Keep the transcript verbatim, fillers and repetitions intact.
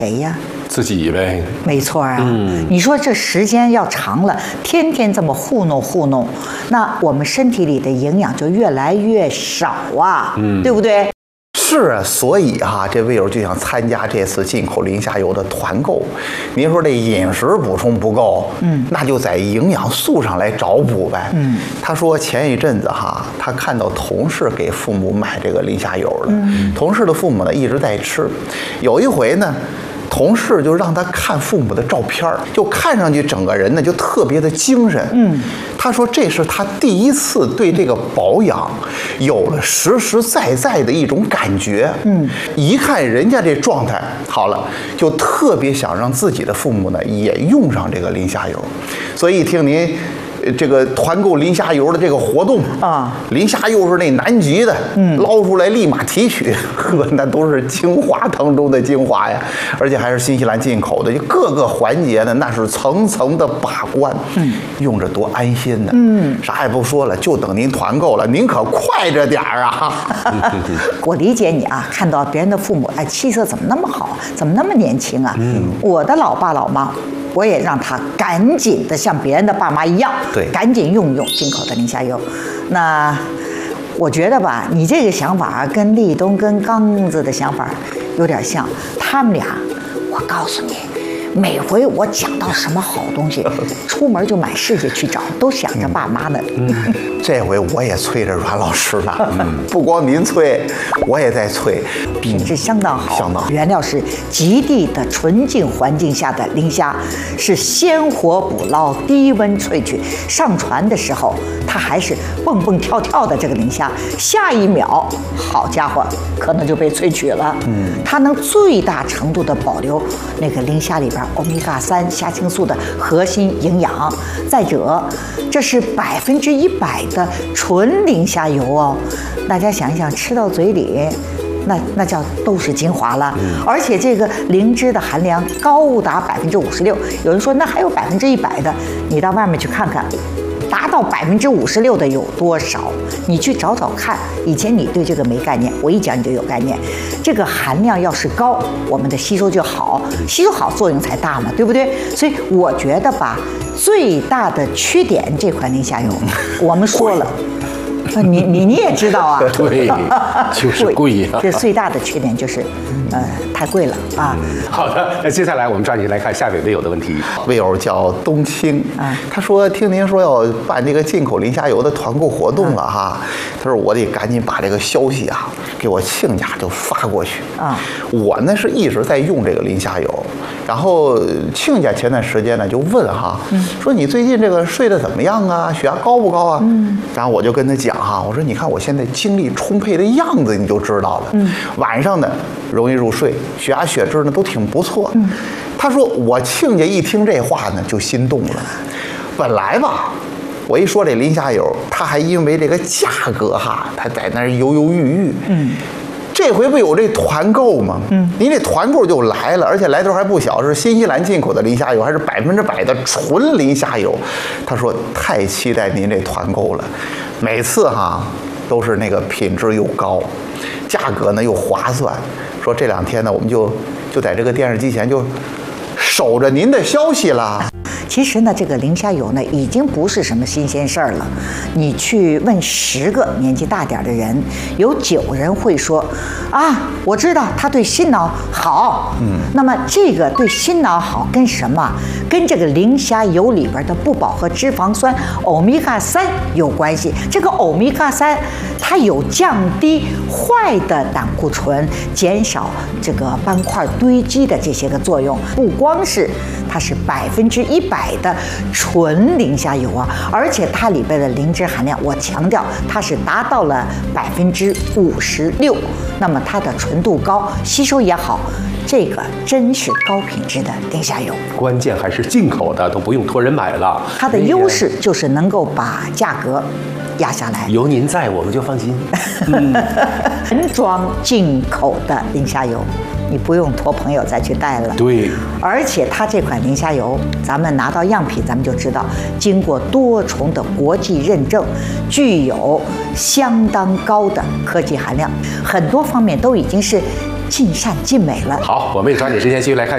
谁呀？ 自己呗。 没错啊。 嗯， 你说这时间要长了，天天这么糊弄糊弄，那我们身体里的营养就越来越少啊，嗯，对不对？ 是啊，所以哈、啊，这位友就想参加这次进口磷虾油的团购。您说这饮食补充不够，嗯，那就在营养素上来找补呗。嗯，他说前一阵子哈，他看到同事给父母买这个磷虾油了，嗯，同事的父母呢一直在吃，有一回呢。同事就让他看父母的照片，就看上去整个人呢就特别的精神。嗯，他说这是他第一次对这个保养有了实实在在的一种感觉。嗯，一看人家这状态好了，就特别想让自己的父母呢也用上这个磷虾油。所以一听您这个团购磷虾油的这个活动啊，磷虾又是那南极的，嗯，捞出来立马提取，呵，那都是精华当中的精华呀，而且还是新西兰进口的，就各个环节呢，那是层层的把关，嗯，用着多安心呢，嗯，啥也不说了，就等您团购了，您可快着点儿啊！ 我理解你啊，看到别人的父母，哎，气色怎么那么好，怎么那么年轻啊？嗯，我的老爸老妈。我也让他赶紧的像别人的爸妈一样， 对， 赶紧用用进口的磷虾油。那我觉得吧，你这个想法跟立冬跟刚子的想法有点像。他们俩，我告诉你，每回我讲到什么好东西，出门就满世界去找，都想着爸妈呢。嗯， 这回我也催着阮老师了，嗯，不光您催，我也在催。 品质相当好， 相当好。 原料是极地的纯净环境下的磷虾，是鲜活捕捞、低温萃取。上船的时候，它还是蹦蹦跳跳的这个磷虾，下一秒，好家伙，可能就被萃取了。嗯，它能最大程度的保留那个磷虾里边欧米伽三虾青素的核心营养。再者，这是百分之一百的纯磷虾油哦，大家想一想，吃到嘴里。那那叫都是精华了，嗯、而且这个灵芝的含量高达百分之五十六。有人说那还有百分之一百的，你到外面去看看，达到百分之五十六的有多少？你去找找看。以前你对这个没概念，我一讲你就有概念。这个含量要是高，我们的吸收就好，吸收好作用才大嘛，对不对？所以我觉得吧，最大的缺点这款磷虾油，我们说了。你你你也知道啊， 对，就是贵呀、啊。 这最大的缺点就是，呃，太贵了啊。 嗯、好的，那接下来我们抓紧来看下位微友的问题。 微友叫冬青，啊，他说听您说要办这个进口磷虾油的团购活动了哈，啊、他说我得赶紧把这个消息啊给我亲家就发过去啊。我呢是一直在用这个磷虾油，然后亲家前段时间呢就问哈，嗯、说你最近这个睡得怎么样啊？血压高不高啊？嗯，然后我就跟他讲。哈，我说你看我现在精力充沛的样子，你就知道了。嗯，晚上呢容易入睡，血压血脂呢都挺不错。嗯，他说我亲家一听这话呢就心动了。本来吧，我一说这磷虾油，他还因为这个价格哈，他在那儿犹犹豫豫。嗯，这回不有这团购吗？嗯，您这团购就来了，而且来头还不小，是新西兰进口的磷虾油，还是百分之百的纯磷虾油。他说太期待您这团购了。每次哈都是那个品质又高，价格呢又划算。说这两天呢，我们就就在这个电视机前就守着您的消息了。 其实呢，这个磷虾油呢，已经不是什么新鲜事儿了。你去问十个年纪大点的人，有九人会说，啊，我知道它对心脑好。嗯，那么这个对心脑好跟什么？跟这个磷虾油里边的不饱和脂肪酸欧米伽三有关系。这个欧米伽三，它有降低坏的胆固醇、减少这个斑块堆积的这些个作用。不光是它是百分之一百的纯磷虾油啊，而且它里边的磷脂含量，我强调它是达到了百分之五十六。那么它的纯度高，吸收也好，这个真是高品质的磷虾油。 关键还是进口的，都不用托人买了。 它的优势就是能够把价格压下来。 有您在，我们就放心。 原装进口的磷虾油，你不用托朋友再去带了。 对， 而且它这款磷虾油，咱们拿到样品，咱们就知道，经过多重的国际认证，具有相当高的科技含量，很多方面都已经是尽善尽美了。 好，我们也抓紧时间继续来看。